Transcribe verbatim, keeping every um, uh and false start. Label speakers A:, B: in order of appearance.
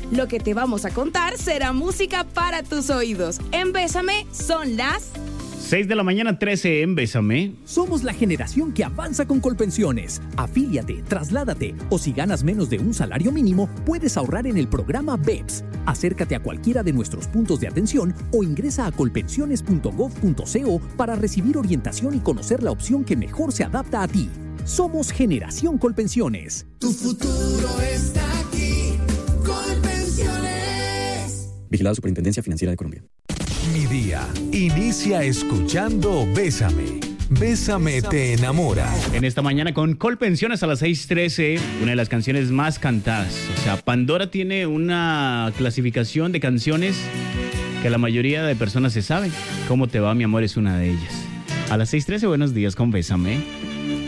A: Lo que te vamos a contar será música para tus oídos. En Bésame son las
B: seis de la mañana, trece en Bésame.
C: Somos la generación que avanza con Colpensiones. Afíliate, trasládate o si ganas menos de un salario mínimo, puedes ahorrar en el programa B E P S. Acércate a cualquiera de nuestros puntos de atención o ingresa a colpensiones punto gov punto co para recibir orientación y conocer la opción que mejor se adapta a ti. Somos Generación Colpensiones.
D: Tu futuro está aquí. Colpensiones.
E: Vigilado Superintendencia Financiera de Colombia.
F: Mi día inicia escuchando Bésame. Bésame te enamora.
B: En esta mañana con Colpensiones a las seis trece, una de las canciones más cantadas. O sea, Pandora tiene una clasificación de canciones que la mayoría de personas se saben. ¿Cómo te va, mi amor? Es una de ellas. A las seis trece, buenos días con Bésame.